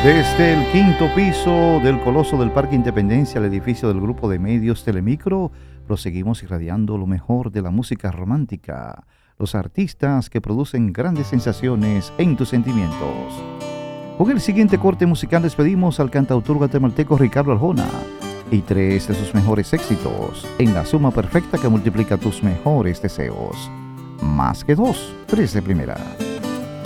Desde el quinto piso del Coloso del Parque Independencia, al edificio del grupo de medios Telemicro, proseguimos irradiando lo mejor de la música romántica, los artistas que producen grandes sensaciones en tus sentimientos. Con el siguiente corte musical despedimos al cantautor guatemalteco Ricardo Arjona y tres de sus mejores éxitos, en la suma perfecta que multiplica tus mejores deseos. Más que dos, tres de primera.